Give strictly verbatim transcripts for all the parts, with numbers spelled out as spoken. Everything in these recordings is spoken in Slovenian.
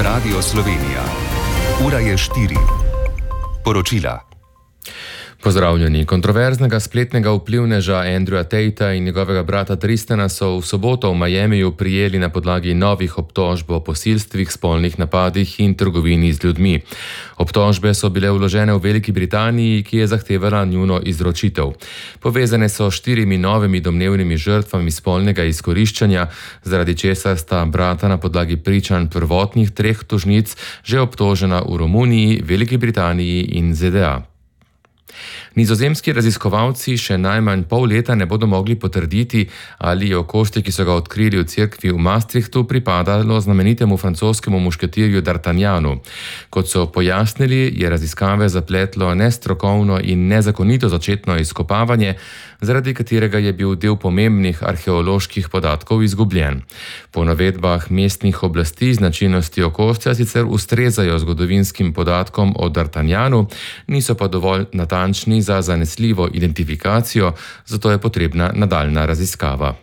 Radio Slovenija. Ura je štiri. Poročila. Pozdravljeni. Kontroverznega spletnega vplivneža Andrewa Tatea in njegovega brata Tristana so v soboto v Miamiju prijeli na podlagi novih obtožb o posilstvih, spolnih napadih in trgovini z ljudmi. Obtožbe so bile vložene v Veliki Britaniji, ki je zahtevala njuno izročitev. Povezane so štirimi novimi domnevnimi žrtvami spolnega izkoriščanja, zaradi česar sta brata na podlagi pričanj prvotnih treh tožnic že obtožena v Romuniji, Veliki Britaniji in Z D A. Nizozemski raziskovalci še najmanj pol leta ne bodo mogli potrditi, ali je okostje, ki so ga odkrili v cerkvi v Maastrichtu, pripadalo znamenitemu francoskemu mušketirju D'Artagnanu. Kot so pojasnili, je raziskave zapletlo nestrokovno in nezakonito začetno izkopavanje, zaradi katerega je bil del pomembnih arheoloških podatkov izgubljen. Po navedbah mestnih oblasti značilnosti okostja sicer ustrezajo zgodovinskim podatkom o D'Artagnanu, niso pa dovolj natančni za zanesljivo identifikacijo, zato je potrebna nadaljna raziskava.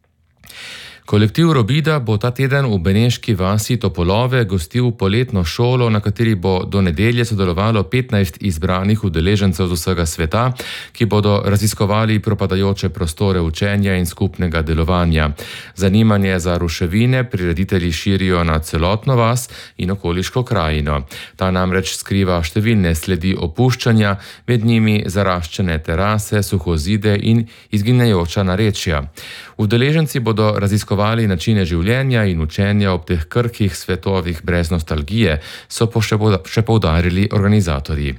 Kolektiv Robida bo ta teden v beneški vasi Topolove gostil poletno šolo, na kateri bo do nedelje sodelovalo petnajst izbranih udeležencev z vsega sveta, ki bodo raziskovali propadajoče prostore učenja in skupnega delovanja. Zanimanje za ruševine prireditelji širijo na celotno vas in okoliško krajino. Ta namreč skriva številne sledi opuščanja, med njimi zaraščene terase, suhozide in izginjajoča narečja. Udeleženci bodo raziskovali načine življenja in učenja ob teh krhkih svetovih brez nostalgije, so po še poudarili organizatorji.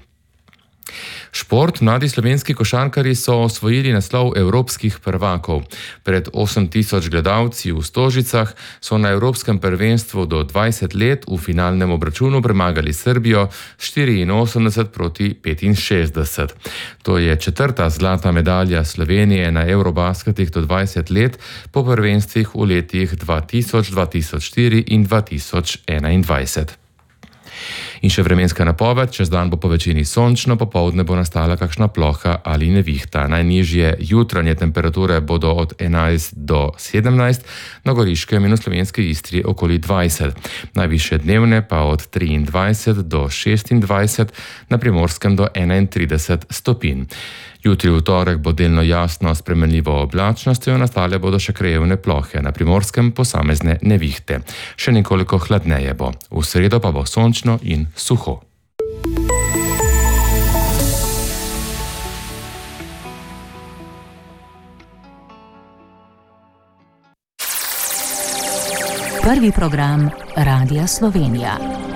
Šport. Mladi slovenski košarkarji so osvojili naslov evropskih prvakov. Pred osem tisoč gledalci v Stožicah so na evropskem prvenstvu do dvajset let v finalnem obračunu premagali Srbijo štiriinosemdeset proti petinšestdeset. To je četrta zlata medalja Slovenije na Eurobasketih do dvajset let po prvenstvih v letih dva tisoč, dva tisoč štiri in dva tisoč enaindvajset. In še vremenska napoved, čez dan bo po večini sončno, popoldne bo nastala kakšna ploha ali nevihta. Najnižje jutranje temperature bodo od enajst do sedemnajst, na Goriškem in v slovenski Istri okoli dvajset. Najvišje dnevne pa od triindvajset do šestindvajset, na Primorskem do enaintrideset stopinj. Jutri v torek bo delno jasno spremenljivo oblačnostjo, nastale bodo še krajevne plohe, na Primorskem posamezne nevihte. Še nekoliko hladneje bo. V sredo pa bo sončno in suho. Prvi program Radia Slovenija.